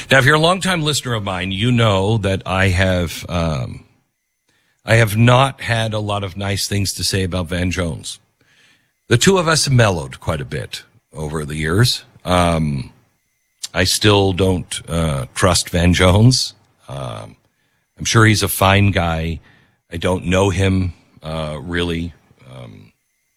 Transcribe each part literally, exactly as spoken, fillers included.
Now, if you're a longtime listener of mine, you know that I have um, I have not had a lot of nice things to say about Van Jones. The two of us have mellowed quite a bit over the years. Um, I still don't uh, trust Van Jones. Um, I'm sure he's a fine guy. I don't know him uh, really. Um,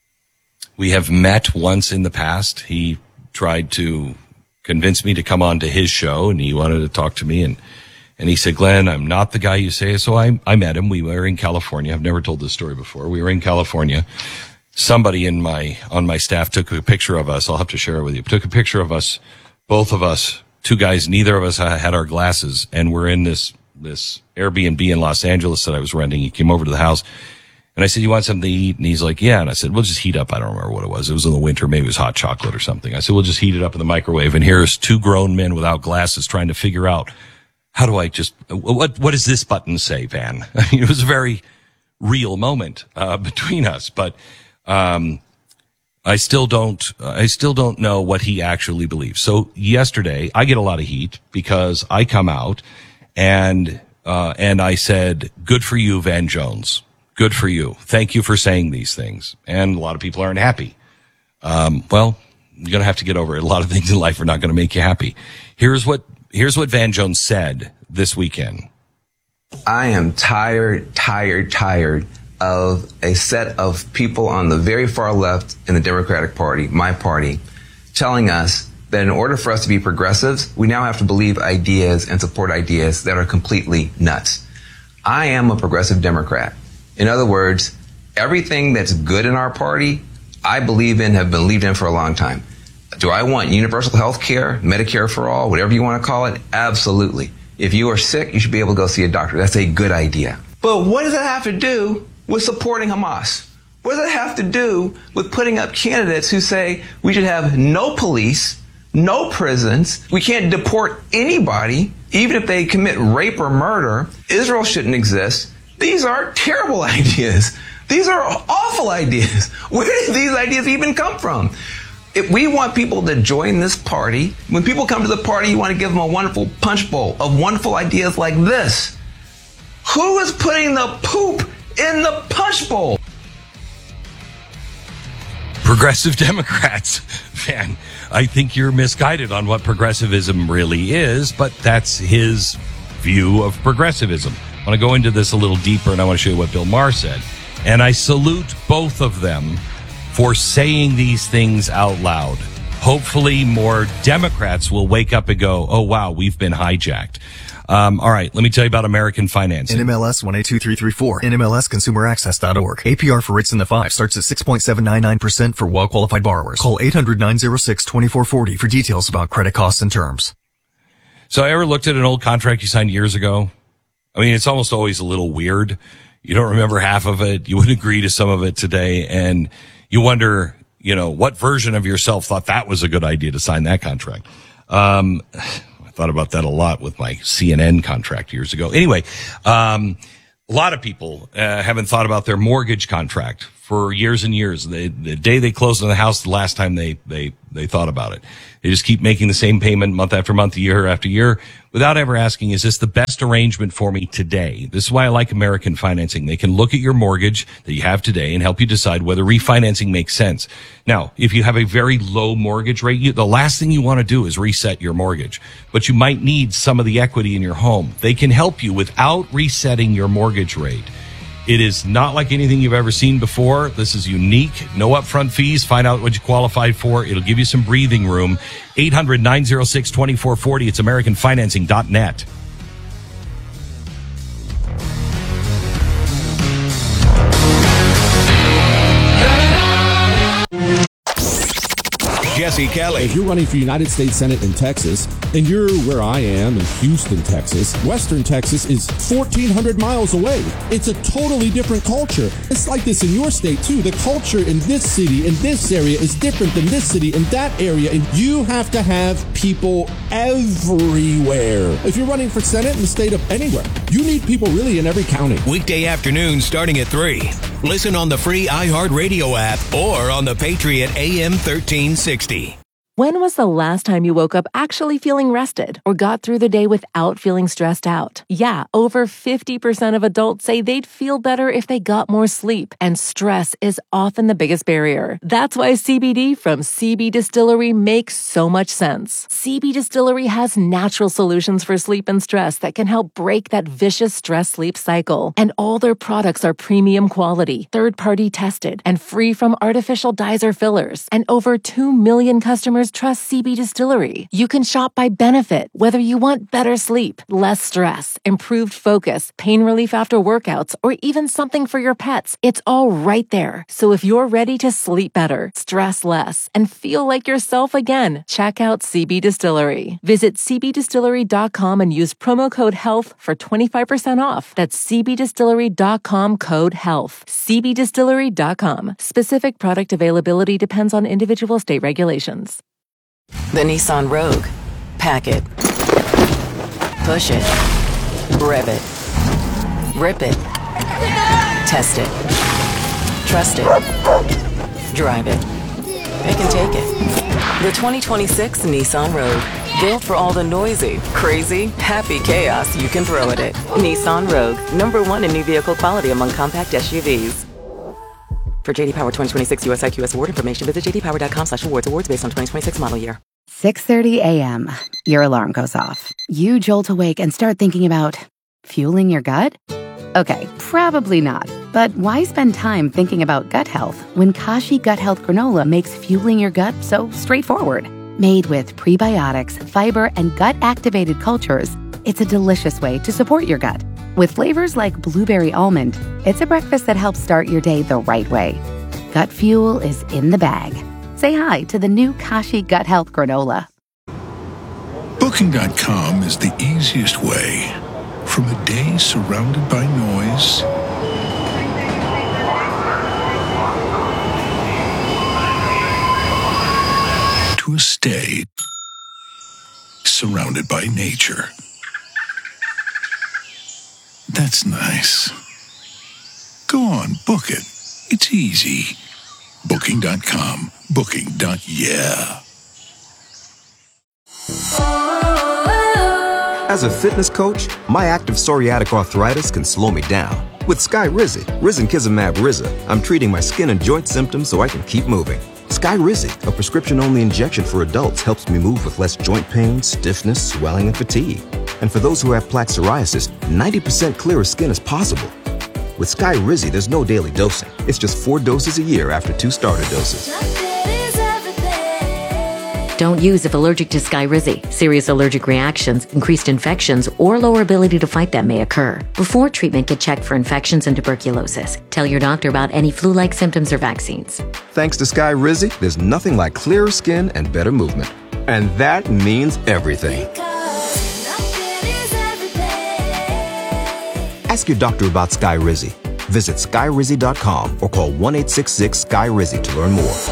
we have met once in the past. He tried to convince me to come on to his show, and he wanted to talk to me, and and he said, Glenn, I'm not the guy you say. So I I met him. We were in California. I've never told this story before. We were in California. Somebody in my on my staff took a picture of us. I'll have to share it with you. Took a picture of us, both of us, two guys. Neither of us had our glasses, and we're in this this Airbnb in Los Angeles that I was renting. He came over to the house, and I said, "You want something to eat?" And he's like, "Yeah." And I said, "We'll just heat up." I don't remember what it was. It was in the winter. Maybe it was hot chocolate or something. I said, "We'll just heat it up in the microwave." And here's two grown men without glasses trying to figure out how do I just what what does this button say, Van? I mean, it was a very real moment uh, between us, but. Um, I still don't, I still don't know what he actually believes. So yesterday I get a lot of heat because I come out and, uh, and I said, good for you, Van Jones. Good for you. Thank you for saying these things. And a lot of people aren't happy. Um, well, you're going to have to get over it. A lot of things in life are not going to make you happy. Here's what, here's what Van Jones said this weekend. I am tired, tired, tired of a set of people on the very far left in the Democratic Party, my party, telling us that in order for us to be progressives, we now have to believe ideas and support ideas that are completely nuts. I am a progressive Democrat. In other words, everything that's good in our party, I believe in, have believed in for a long time. Do I want universal health care, Medicare for all, whatever you want to call it? Absolutely. If you are sick, you should be able to go see a doctor. That's a good idea. But what does that have to do with supporting Hamas? What does that have to do with putting up candidates who say we should have no police, no prisons, we can't deport anybody, even if they commit rape or murder, Israel shouldn't exist? These are terrible ideas. These are awful ideas. Where did these ideas even come from? If we want people to join this party, when people come to the party, you want to give them a wonderful punch bowl of wonderful ideas like this. Who is putting the poop in the punch bowl? Progressive Democrats. Man, I think you're misguided on what progressivism really is, but that's his view of progressivism. I want to go into this a little deeper, and I want to show you what Bill Maher said. And I salute both of them for saying these things out loud. Hopefully more Democrats will wake up and go, oh, wow, we've been hijacked. Um, all right, let me tell you about American Financing. N M L S one eight two three three four. N M L S consumer access dot org. A P R for rates in the five starts at six point seven nine nine percent for well-qualified borrowers. Call eight hundred nine oh six two four four oh for details about credit costs and terms. So I ever looked at an old contract you signed years ago? I mean, it's almost always a little weird. You don't remember half of it. You wouldn't agree to some of it today. And you wonder, you know, what version of yourself thought that was a good idea to sign that contract? Um, I thought about that a lot with my C N N contract years ago. Anyway, um, a lot of people uh, haven't thought about their mortgage contract for years and years. They, the day they closed on the house, the last time they, they, they thought about it. They just keep making the same payment month after month, year after year, without ever asking, is this the best arrangement for me today? This is why I like American Financing. They can look at your mortgage that you have today and help you decide whether refinancing makes sense. Now, if you have a very low mortgage rate, you, the last thing you want to do is reset your mortgage. But you might need some of the equity in your home. They can help you without resetting your mortgage rate. It is not like anything you've ever seen before. This is unique. No upfront fees. Find out what you qualified for. It'll give you some breathing room. eight hundred nine oh six two four four oh. It's american financing dot net. Jesse Kelly. If you're running for United States Senate in Texas, and you're where I am in Houston, Texas, Western Texas is fourteen hundred miles away. It's a totally different culture. It's like this in your state, too. The culture in this city, in this area, is different than this city, in that area. And you have to have people everywhere. If you're running for Senate in the state of anywhere, you need people really in every county. Weekday afternoon starting at three. Listen on the free iHeartRadio app or on the Patriot A M thirteen sixty. When was the last time you woke up actually feeling rested or got through the day without feeling stressed out? Yeah, over fifty percent of adults say they'd feel better if they got more sleep, and stress is often the biggest barrier. That's why C B D from C B Distillery makes so much sense. C B Distillery has natural solutions for sleep and stress that can help break that vicious stress-sleep cycle. And all their products are premium quality, third-party tested, and free from artificial dyes or fillers. And over two million customers trust C B Distillery. You can shop by benefit, whether you want better sleep, less stress, improved focus, pain relief after workouts, or even something for your pets. It's all right there. So if you're ready to sleep better, stress less, and feel like yourself again, check out C B Distillery. Visit c b distillery dot com and use promo code HEALTH for twenty-five percent off. That's c b distillery dot com code HEALTH. c b distillery dot com. Specific product availability depends on individual state regulations. The Nissan Rogue. Pack it. Push it. Rev it. Rip it. Test it. Trust it. Drive it. Pick and take it. The twenty twenty-six Nissan Rogue. Built for all the noisy, crazy, happy chaos you can throw at it. Nissan Rogue. Number one in new vehicle quality among compact S U Vs. For J D Power twenty twenty-six U S I Q S award information, visit j d power dot com slash awards. Awards based on twenty twenty-six model year. six thirty a.m. Your alarm goes off. You jolt awake and start thinking about fueling your gut? Okay, probably not. But why spend time thinking about gut health when Kashi Gut Health Granola makes fueling your gut so straightforward? Made with prebiotics, fiber, and gut-activated cultures, it's a delicious way to support your gut. With flavors like blueberry almond, it's a breakfast that helps start your day the right way. Gut fuel is in the bag. Say hi to the new Kashi Gut Health Granola. Booking dot com is the easiest way. From a day surrounded by noise to a stay surrounded by nature. That's nice. Go on, book it. It's easy. Booking dot com. Booking. Yeah. As a fitness coach, my active psoriatic arthritis can slow me down. With Skyrizi, risankizumab Riza, I'm treating my skin and joint symptoms so I can keep moving. Skyrizi, a prescription-only injection for adults, helps me move with less joint pain, stiffness, swelling, and fatigue. And for those who have plaque psoriasis, ninety percent clearer skin is possible. With Skyrizi, there's no daily dosing. It's just four doses a year after two starter doses. Don't use if allergic to Skyrizi. Serious allergic reactions, increased infections, or lower ability to fight them may occur. Before treatment, get checked for infections and tuberculosis. Tell your doctor about any flu-like symptoms or vaccines. Thanks to Skyrizi, there's nothing like clearer skin and better movement. And that means everything. Ask your doctor about Skyrizi. Visit skyrizi dot com or call one eight six six Sky Rizi to learn more.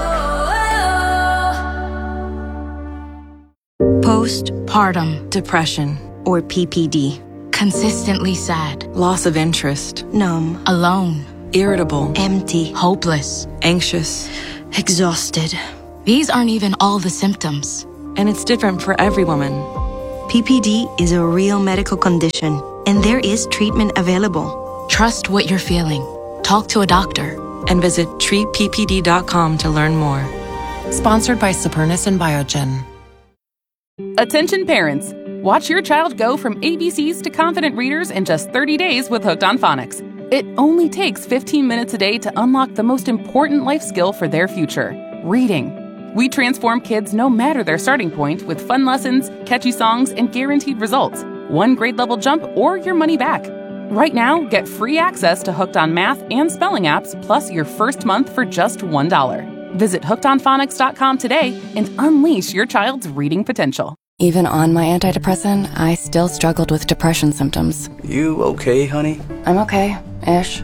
Postpartum depression, or P P D. Consistently sad. Loss of interest. Numb. Alone. Irritable. Empty. Hopeless. Anxious. Exhausted. These aren't even all the symptoms. And it's different for every woman. P P D is a real medical condition, and there is treatment available. Trust what you're feeling. Talk to a doctor. And visit treat p p d dot com to learn more. Sponsored by Supernus and Biogen. Attention parents! Watch your child go from A B Cs to confident readers in just thirty days with Hooked on Phonics. It only takes fifteen minutes a day to unlock the most important life skill for their future, reading. We transform kids no matter their starting point with fun lessons, catchy songs, and guaranteed results. One grade level jump or your money back. Right now, get free access to Hooked on Math and Spelling apps, plus your first month for just one dollar. Visit hooked on phonics dot com today and unleash your child's reading potential. Even on my antidepressant, I still struggled with depression symptoms. You okay, honey? I'm okay, ish.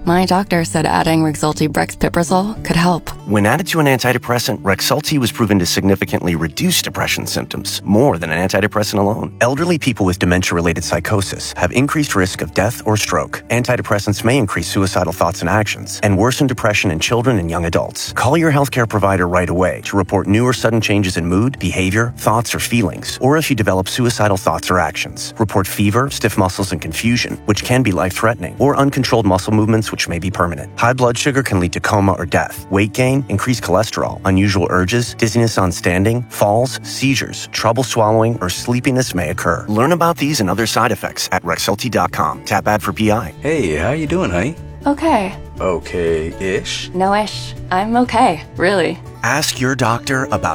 My doctor said adding Rexulti brexpiprazole could help. When added to an antidepressant, Rexulti was proven to significantly reduce depression symptoms, more than an antidepressant alone. Elderly people with dementia-related psychosis have increased risk of death or stroke. Antidepressants may increase suicidal thoughts and actions, and worsen depression in children and young adults. Call your healthcare provider right away to report new or sudden changes in mood, behavior, thoughts, or feelings, or if you develop suicidal thoughts or actions. Report fever, stiff muscles, and confusion, which can be life-threatening, or uncontrolled muscle movements, which may be permanent. High blood sugar can lead to coma or death. Weight gain, increased cholesterol, unusual urges, dizziness on standing, falls, seizures, trouble swallowing, or sleepiness may occur. Learn about these and other side effects at Rexulti dot com. Tap ad for P I. Hey, how you doing, honey? Okay. Okay-ish? No-ish. I'm okay, really. Ask your doctor about